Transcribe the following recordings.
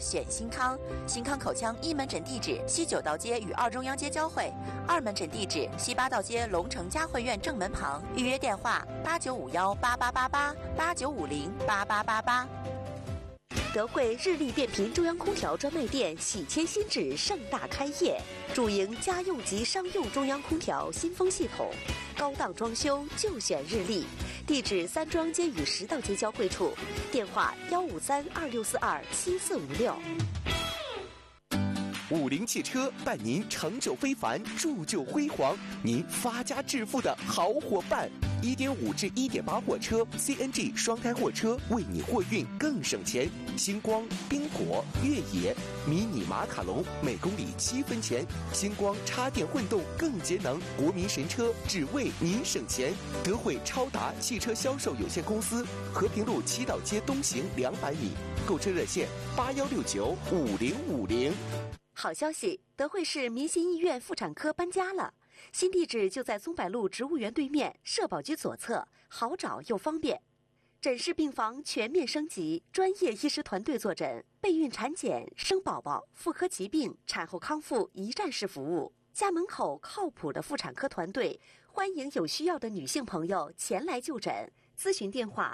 选新康。新康口腔一门诊地址西九道街与2中央街交汇，2门诊地址西8道街龙城嘉汇苑正门旁。预约电话8951888889508888。 德惠日立变频中央空调专卖店喜迁新址盛大开业，主营家用及商用中央空调新风系统，高档装修就选日立。地址3中央街与10道街交汇处，电话15326427456。 50汽车伴您成就非凡，铸就辉煌，您发家致富的好伙伴。1.5至1.8货车 CNG 双胎货车，为你货运更省钱。星光、宾果、越野、迷你马卡龙每公里7分钱。星光插电混动更节能，国民神车，只为您省钱。德惠超达汽车销售有限公司，和平路7道街东行200米。购车热线81695050。 好消息，德惠市民心医院妇产科搬家了。新地址就在松柏路植物园对面，社保局左侧，好找又方便。诊室病房全面升级，专业医师团队坐诊，备孕产检、生宝宝、妇科疾病、产后康复一站式服务。家门口靠谱的妇产科团队，欢迎有需要的女性朋友前来就诊。咨询电话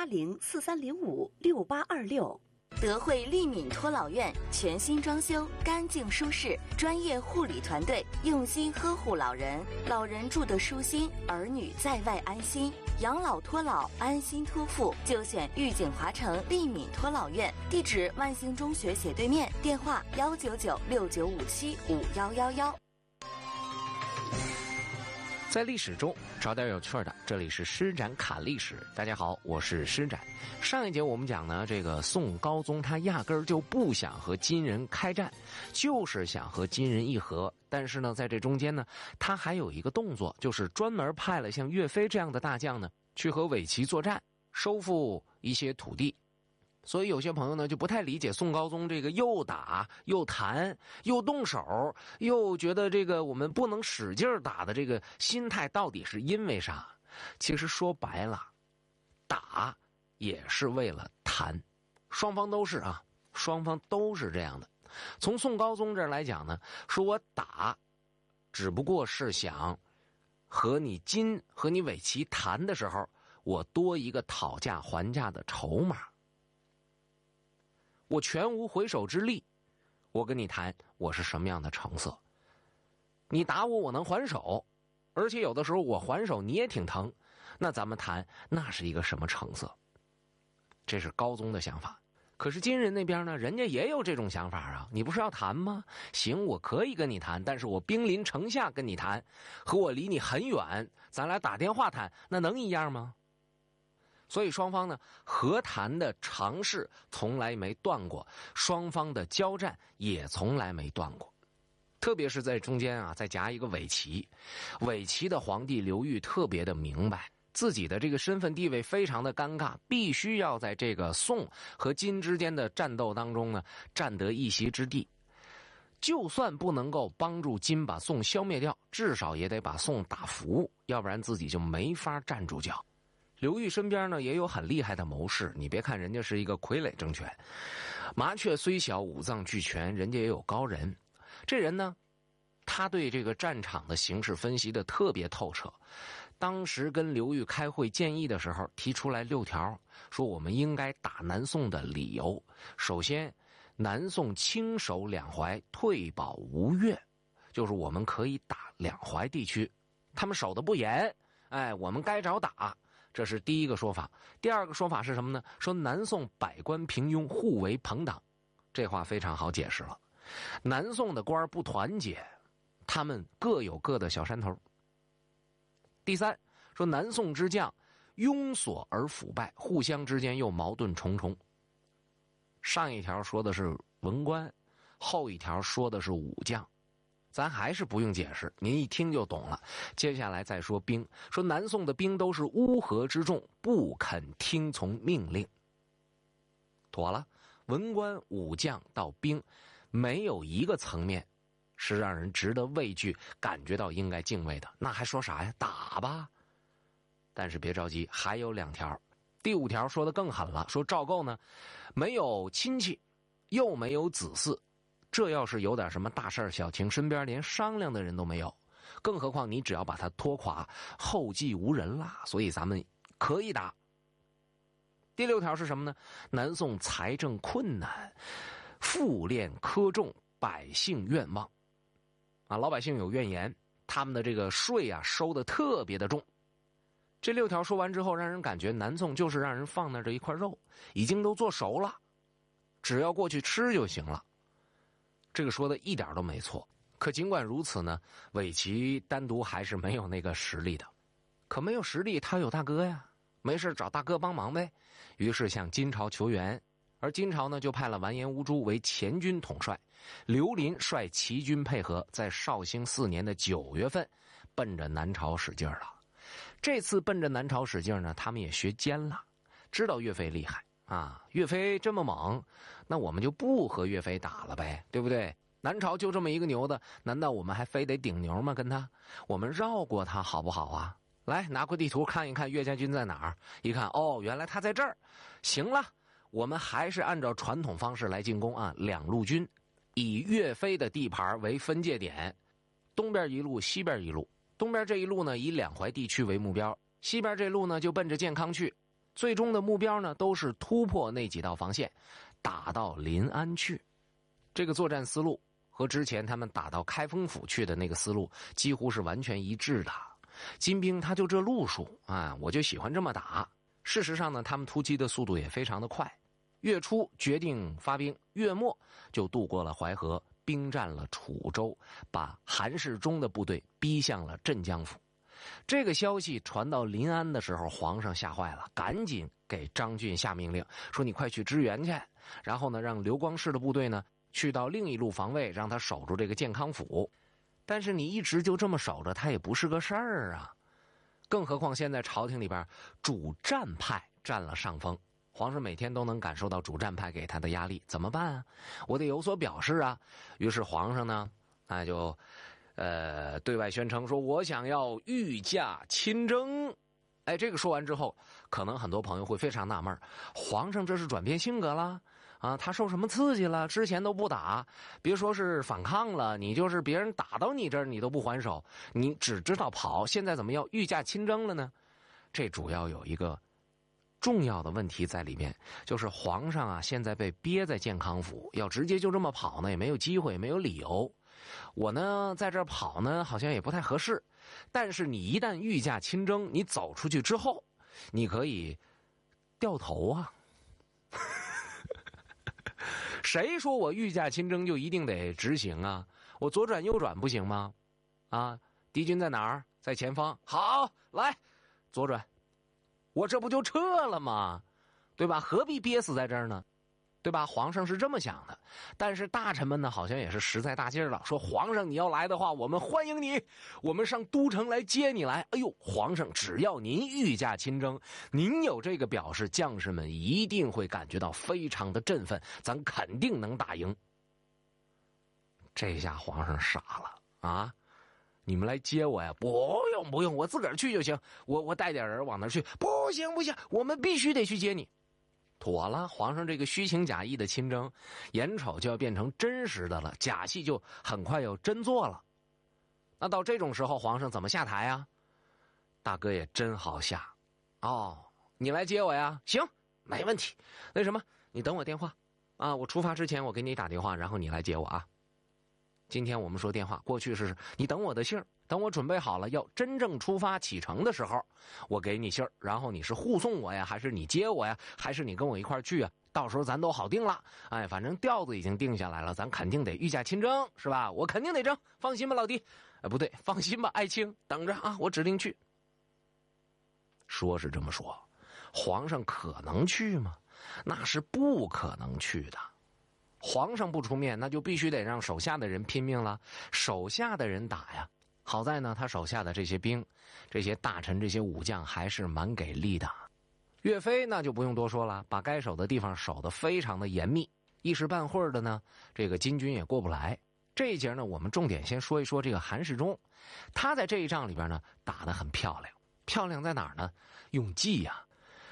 18043056826。 德惠利敏托老院全新装修，干净舒适，专业护理团队用心呵护老人，老人住得舒心，儿女在外安心。养老托老，安心托付，就选玉景华城利敏托老院。地址万兴中学斜对面，电话19969575111。 在历史中找点有趣的，这里是施展侃历史。大家好，我是施展。上一节我们讲呢，这个宋高宗他压根儿就不想和金人开战，就是想和金人议和。但是呢，在这中间呢，他还有一个动作，就是专门派了像岳飞这样的大将呢，去和伪齐作战，收复一些土地。所以有些朋友呢就不太理解宋高宗这个又打又谈又动手又觉得这个我们不能使劲打的这个心态到底是因为啥？其实说白了，打也是为了谈，双方都是啊，双方都是这样的。从宋高宗这儿来讲呢，说我打只不过是想和你伪齐谈的时候，我多一个讨价还价的筹码。我全无回手之力，我跟你谈我是什么样的成色。你打我，我能还手，而且有的时候我还手你也挺疼，那咱们谈那是一个什么成色？这是高宗的想法。可是金人那边呢，人家也有这种想法啊。你不是要谈吗？行，我可以跟你谈，但是我兵临城下跟你谈，和我离你很远，咱俩打电话谈，那能一样吗？所以双方呢，和谈的尝试从来没断过，双方的交战也从来没断过。特别是在中间啊，再夹一个伪齐。伪齐的皇帝刘裕特别的明白，自己的这个身份地位非常的尴尬，必须要在这个宋和金之间的战斗当中呢，占得一席之地。就算不能够帮助金把宋消灭掉，至少也得把宋打服，要不然自己就没法站住脚。刘裕身边呢也有很厉害的谋士，你别看人家是一个傀儡政权，麻雀虽小五脏俱全，人家也有高人。这人呢，他对这个战场的形势分析的特别透彻。当时跟刘裕开会建议的时候，提出来6条，说我们应该打南宋的理由。首先，南宋轻守两淮，退保吴越，就是我们可以打两淮地区，他们守得不严，我们该找打。这是第一个说法。第二个说法是什么呢？说南宋百官平庸，互为朋党。这话非常好解释了。南宋的官不团结，他们各有各的小山头。第三，说南宋之将庸琐而腐败，互相之间又矛盾重重。上一条说的是文官，后一条说的是武将。咱还是不用解释，您一听就懂了。接下来再说兵，说南宋的兵都是乌合之众，不肯听从命令。妥了，文官武将到兵，没有一个层面是让人值得畏惧，感觉到应该敬畏的。那还说啥呀？打吧！但是别着急，还有2条。第5条说的更狠了，说赵构呢，没有亲戚， 又没有子嗣，这要是有点什么大事小情，身边连商量的人都没有，更何况你只要把他拖垮，后继无人啦。所以咱们可以打。第6条是什么呢？南宋财政困难，赋敛苛重，百姓怨望。老百姓有怨言，他们的这个税啊收的特别的重。这6条说完之后，让人感觉南宋就是让人放那这一块肉，已经都做熟了，只要过去吃就行了。这个说的一点都没错。可尽管如此呢，伪齐单独还是没有那个实力的。可没有实力，他有大哥呀，没事找大哥帮忙呗。于是向金朝求援，而金朝呢就派了完颜乌珠为前军统帅，刘林率齐军配合，在绍兴4年的9月份，奔着南朝使劲了。这次奔着南朝使劲呢，他们也学奸了，知道岳飞厉害啊，岳飞这么猛，那我们就不和岳飞打了呗，对不对？南朝就这么一个牛的，难道我们还非得顶牛吗？跟他，我们绕过他好不好啊？来，拿过地图看一看岳家军在哪儿，一看，哦，原来他在这儿。行了，我们还是按照传统方式来进攻啊，2路军，以岳飞的地盘为分界点，东边一路，西边一路。东边这一路呢，以两淮地区为目标，西边这路呢就奔着健康去。最终的目标呢，都是突破那几道防线，打到临安去。这个作战思路和之前他们打到开封府去的那个思路几乎是完全一致的。金兵他就这路数啊，我就喜欢这么打。事实上呢，他们突击的速度也非常的快。月初决定发兵，月末就渡过了淮河，兵占了楚州，把韩世忠的部队逼向了镇江府。这个消息传到临安的时候，皇上吓坏了，赶紧给张俊下命令，说你快去支援去。然后呢，让刘光世的部队呢去到另一路防卫，让他守住这个健康府。但是你一直就这么守着，他也不是个事儿啊。更何况现在朝廷里边主战派占了上风，皇上每天都能感受到主战派给他的压力，怎么办啊？我得有所表示啊。于是皇上呢，那就对外宣称说，我想要御驾亲征。哎，这个说完之后，可能很多朋友会非常纳闷，皇上这是转变性格了啊？他受什么刺激了？之前都不打，别说是反抗了，你就是别人打到你这儿，你都不还手，你只知道跑，现在怎么要御驾亲征了呢？这主要有一个重要的问题在里面，就是皇上啊，现在被憋在健康府，要直接就这么跑呢，也没有机会，也没有理由。我呢，在这儿跑呢，好像也不太合适。但是你一旦御驾亲征，你走出去之后，你可以掉头啊。谁说我御驾亲征就一定得执行啊？我左转右转不行吗？啊，敌军在哪儿？在前方。好，来，左转。我这不就撤了吗？对吧？何必憋死在这儿呢？对吧？皇上是这么想的，但是大臣们呢，好像也是实在大劲了，说皇上你要来的话，我们欢迎你，我们上都城来接你来。哎呦，皇上只要您御驾亲征，您有这个表示，将士们一定会感觉到非常的振奋，咱肯定能打赢。这下皇上傻了啊！你们来接我呀？不用，我自个儿去就行。我带点人往那儿去。不行，我们必须得去接你。妥了，皇上这个虚情假意的亲征，眼瞅就要变成真实的了，假戏就很快要真做了。那到这种时候，皇上怎么下台啊？大哥也真好下。哦，你来接我呀？行，没问题。那什么，你等我电话啊，我出发之前我给你打电话，然后你来接我啊。今天我们说电话，过去是你等我的信儿，等我准备好了要真正出发启程的时候，我给你信儿，然后你是护送我呀，还是你接我呀，还是你跟我一块儿去啊？到时候咱都好定了。哎，反正调子已经定下来了，咱肯定得御驾亲征，是吧？我肯定得征，放心吧，老弟。不对，放心吧，爱卿，等着啊，我指定去。说是这么说，皇上可能去吗？那是不可能去的。皇上不出面，那就必须得让手下的人拼命了，手下的人打呀。好在呢，他手下的这些兵、这些大臣、这些武将还是蛮给力的。岳飞那就不用多说了，把该守的地方守得非常的严密，一时半会儿的呢，这个金军也过不来。这一节呢，我们重点先说一说这个韩世忠，他在这一仗里边呢打得很漂亮。漂亮在哪儿呢？用计呀。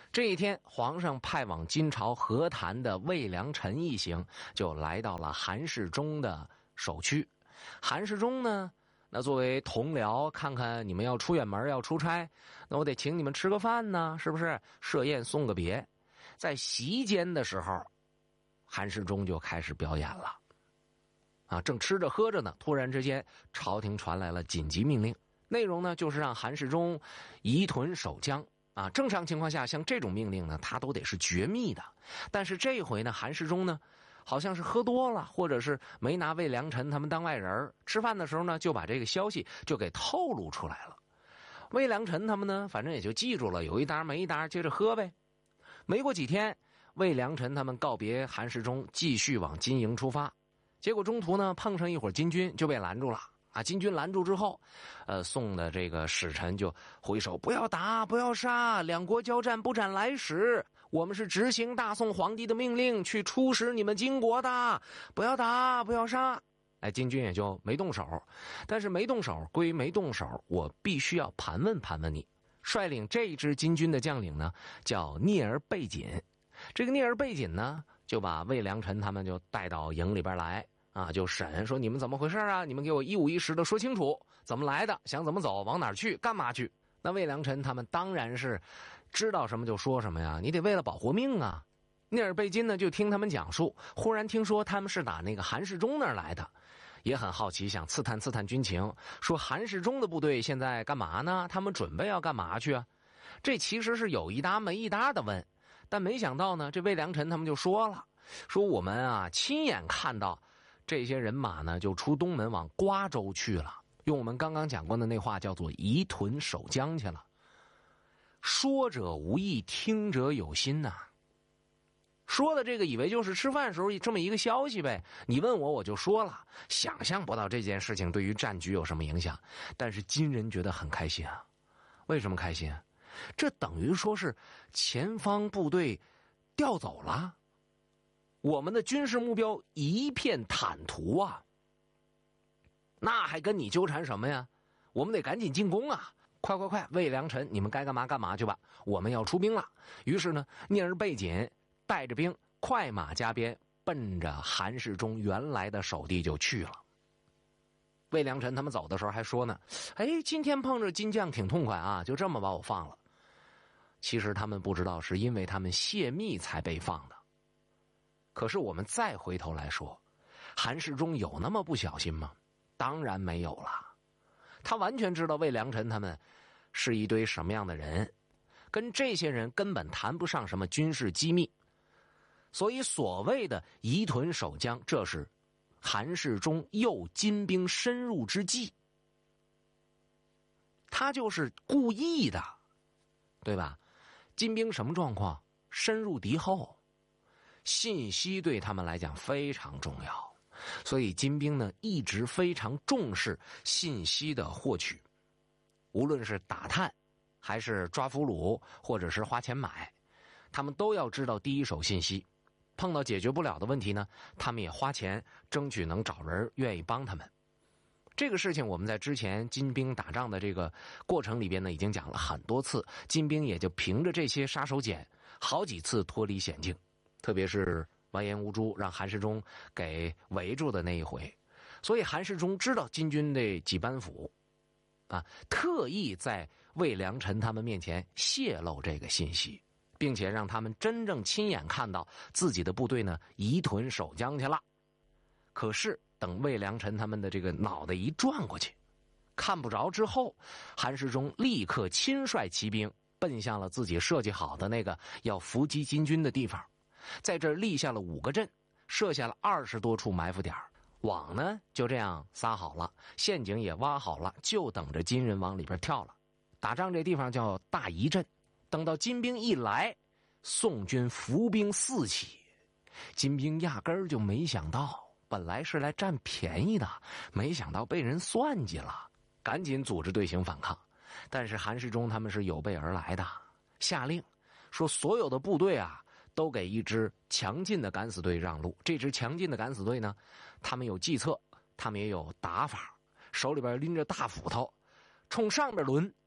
这一天，皇上派往金朝和谈的魏良臣一行就来到了韩世忠的首区。韩世忠呢，那作为同僚，看看你们要出远门要出差，那我得请你们吃个饭呢，是不是？设宴送个别。在席间的时候，韩世忠就开始表演了。正吃着喝着呢，突然之间朝廷传来了紧急命令，内容呢就是让韩世忠移屯守江。正常情况下，像这种命令呢，他都得是绝密的。但是这回呢，韩世忠呢，好像是喝多了，或者是没拿魏良臣他们当外人，吃饭的时候呢，就把这个消息就给透露出来了。魏良臣他们呢，反正也就记住了，有一搭没一搭，接着喝呗。没过几天，魏良臣他们告别韩世忠，继续往金营出发。结果中途呢，碰上一伙金军就被拦住了。金军拦住之后，宋的这个使臣就挥手，不要打，不要杀，两国交战不斩来使，我们是执行大宋皇帝的命令去出使你们金国的，不要打，不要杀。金军也就没动手。但是没动手归没动手，我必须要盘问盘问你。率领这一支金军的将领呢，叫聂儿贝锦。这个聂儿贝锦呢，就把魏良臣他们就带到营里边来。就审说你们怎么回事啊？你们给我一五一十的说清楚，怎么来的，想怎么走，往哪儿去，干嘛去？那魏良臣他们当然是知道什么就说什么呀，你得为了保活命啊。聂尔贝金呢就听他们讲述，忽然听说他们是打那个韩世忠那儿来的，也很好奇，想刺探刺探军情，说韩世忠的部队现在干嘛呢？他们准备要干嘛去啊？这其实是有一搭没一搭的问，但没想到呢，这魏良臣他们就说了，说我们亲眼看到这些人马呢，就出东门往瓜州去了，用我们刚刚讲过的那话叫做移屯守江去了。说者无意，听者有心呐。说的这个以为就是吃饭时候这么一个消息呗，你问我我就说了，想象不到这件事情对于战局有什么影响。但是金人觉得很开心啊。为什么开心？这等于说是前方部队调走了，我们的军事目标一片坦途啊，那还跟你纠缠什么呀？我们得赶紧进攻啊！快，魏良臣，你们该干嘛干嘛去吧，我们要出兵了。于是呢，聂儿贝锦带着兵快马加鞭，奔着韩世忠原来的守地就去了。魏良臣他们走的时候还说呢，今天碰着金将挺痛快啊，就这么把我放了。其实他们不知道，是因为他们泄密才被放的。可是我们再回头来说，韩世忠有那么不小心吗？当然没有了。他完全知道魏良臣他们是一堆什么样的人，跟这些人根本谈不上什么军事机密。所以所谓的移屯守江，这是韩世忠诱金兵深入之计，他就是故意的，对吧？金兵什么状况？深入敌后，信息对他们来讲非常重要，所以金兵呢一直非常重视信息的获取，无论是打探还是抓俘虏或者是花钱买，他们都要知道第一手信息。碰到解决不了的问题呢，他们也花钱争取能找人愿意帮他们。这个事情我们在之前金兵打仗的这个过程里边呢已经讲了很多次，金兵也就凭着这些杀手锏好几次脱离险境，特别是完颜乌珠让韩世忠给围住的那一回。所以韩世忠知道金军的几班斧特意在魏良臣他们面前泄露这个信息，并且让他们真正亲眼看到自己的部队呢移屯守江去了。可是等魏良臣他们的这个脑袋一转过去，看不着之后，韩世忠立刻亲率骑兵奔向了自己设计好的那个要伏击金军的地方，在这儿立下了5个阵，设下了20多处埋伏点，网呢就这样撒好了，陷阱也挖好了，就等着金人往里边跳了。打仗这地方叫大夷阵。等到金兵一来，宋军伏兵四起，金兵压根儿就没想到，本来是来占便宜的，没想到被人算计了，赶紧组织队形反抗。但是韩世忠他们是有备而来的，下令说所有的部队都给一支强劲的敢死队让路。这支强劲的敢死队呢，他们有计策，他们也有打法，手里边拎着大斧头，冲上边抡，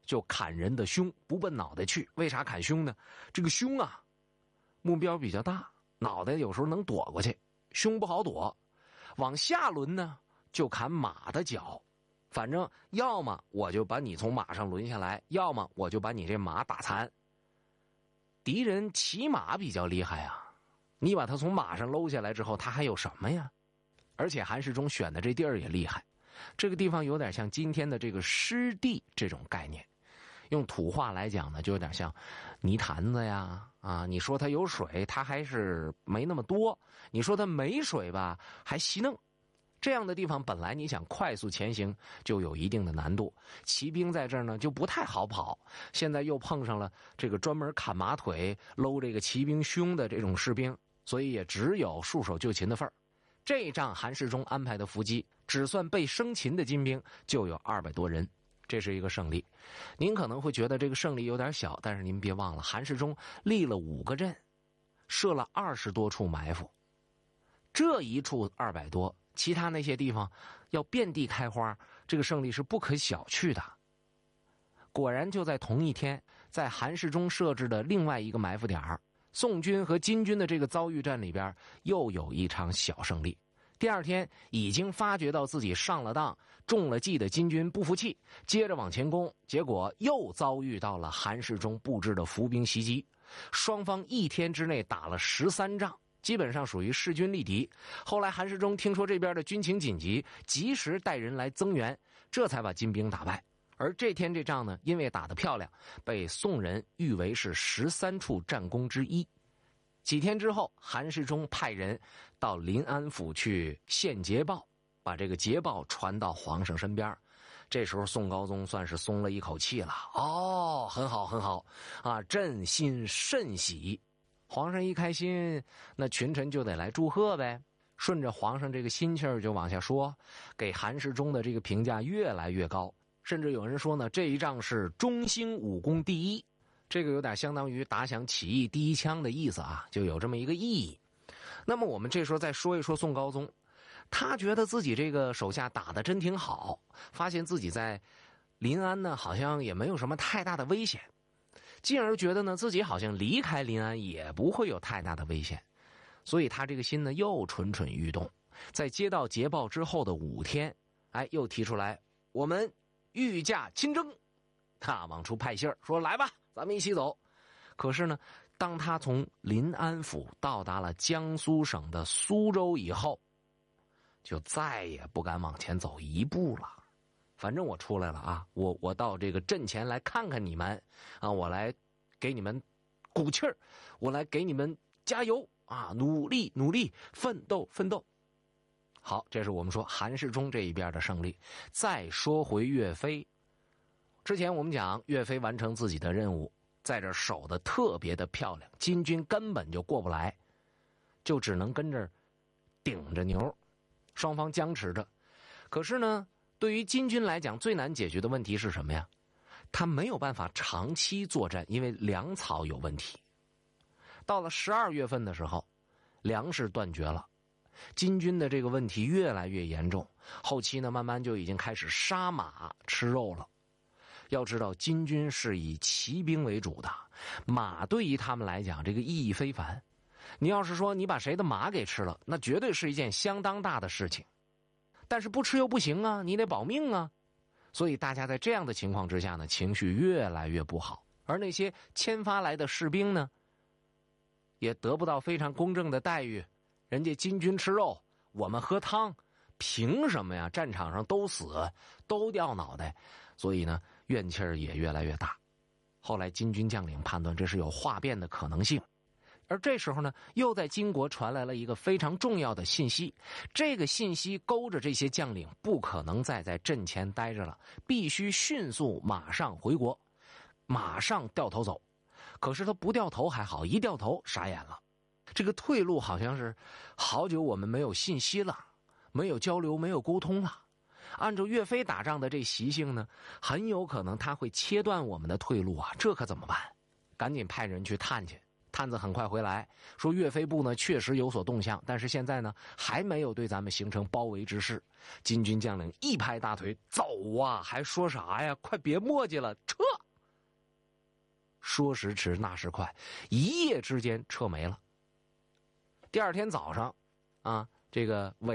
就砍人的胸，不奔脑袋去。为啥砍胸呢？这个胸啊，目标比较大，脑袋有时候能躲过去，胸不好躲。往下轮呢，就砍马的脚。反正要么我就把你从马上轮下来，要么我就把你这马打残。敌人骑马比较厉害啊，你把他从马上搂下来之后，他还有什么呀？而且韩世忠选的这地儿也厉害，这个地方有点像今天的这个湿地这种概念，用土话来讲呢，就有点像泥潭子呀，你说它有水，它还是没那么多；你说它没水吧，还稀嫩。这样的地方本来你想快速前行就有一定的难度，骑兵在这儿呢就不太好跑，现在又碰上了这个专门砍马腿搂这个骑兵胸的这种士兵，所以也只有束手就擒的份儿。这一仗韩世忠安排的伏击，只算被生擒的金兵就有200多人，这是一个胜利。您可能会觉得这个胜利有点小，但是您别忘了，韩世忠立了5个阵，设了20多处埋伏，这一处200多，其他那些地方要遍地开花，这个胜利是不可小觑的。果然就在同一天，在韩世忠设置的另外一个埋伏点，宋军和金军的这个遭遇战里边又有一场小胜利。第二天已经发觉到自己上了当中了计的金军不服气，接着往前攻，结果又遭遇到了韩世忠布置的伏兵袭击，双方1天之内打了13仗，基本上属于势均力敌。后来韩世忠听说这边的军情紧急，及时带人来增援，这才把金兵打败。而这天这仗呢，因为打得漂亮，被宋人誉为是13处战功之一。几天之后，韩世忠派人到临安府去献捷报，把这个捷报传到皇上身边。这时候宋高宗算是松了一口气了，很好很好啊，朕心甚喜。皇上一开心，那群臣就得来祝贺呗。顺着皇上这个心气儿就往下说，给韩世忠的这个评价越来越高，甚至有人说呢，这一仗是中兴武功第一，这个有点相当于打响起义第一枪的意思啊，就有这么一个意义。那么我们这时候再说一说宋高宗，他觉得自己这个手下打得真挺好，发现自己在临安呢好像也没有什么太大的危险，进而觉得呢自己好像离开临安也不会有太大的危险，所以他这个心呢又蠢蠢欲动。在接到捷报之后的5天，又提出来我们御驾亲征，往出派信儿说来吧，咱们一起走。可是呢，当他从临安府到达了江苏省的苏州以后，就再也不敢往前走一步了。反正我出来了啊，我到这个阵前来看看你们啊，我来给你们鼓气儿，我来给你们加油啊，努力努力，奋斗奋斗。好，这是我们说韩世忠这一边的胜利。再说回岳飞，之前我们讲岳飞完成自己的任务，在这守得特别的漂亮，金军根本就过不来，就只能跟这儿顶着牛，双方僵持着。可是呢，对于金军来讲，最难解决的问题是什么呀？他没有办法长期作战，因为粮草有问题。到了12月份的时候，粮食断绝了，金军的这个问题越来越严重，后期呢慢慢就已经开始杀马吃肉了。要知道金军是以骑兵为主的，马对于他们来讲这个意义非凡，你要是说你把谁的马给吃了，那绝对是一件相当大的事情，但是不吃又不行啊，你得保命啊。所以大家在这样的情况之下呢，情绪越来越不好，而那些迁发来的士兵呢，也得不到非常公正的待遇，人家金军吃肉，我们喝汤，凭什么呀？战场上都死，都掉脑袋，所以呢，怨气儿也越来越大。后来金军将领判断这是有哗变的可能性，而这时候呢，又在金国传来了一个非常重要的信息，这个信息勾着这些将领不可能再在阵前待着了，必须迅速马上回国，马上掉头走。可是他不掉头还好，一掉头傻眼了，这个退路好像是好久我们没有信息了，没有交流，没有沟通了。按照岳飞打仗的这习性呢，很有可能他会切断我们的退路啊，这可怎么办？赶紧派人去探去。探子很快回来说，岳飞部呢确实有所动向，但是现在呢还没有对咱们形成包围之势。金军将领一拍大腿，走啊，还说啥呀？快别磨叽了，撤！ 说时迟，那时快，一夜之间车没了。第二天早上，这个